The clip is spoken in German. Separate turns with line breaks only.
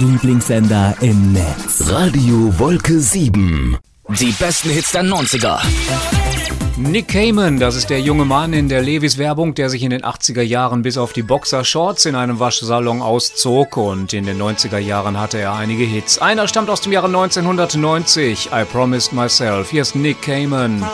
Lieblingssender im Netz.
Radio Wolke 7.
Die besten Hits der 90er.
Nick Cayman, das ist der junge Mann in der Levi's-Werbung, der sich in den 80er Jahren bis auf die Boxershorts in einem Waschsalon auszog, und in den 90er Jahren hatte er einige Hits. Einer stammt aus dem Jahre 1990, I Promised Myself. Hier ist Nick Cayman.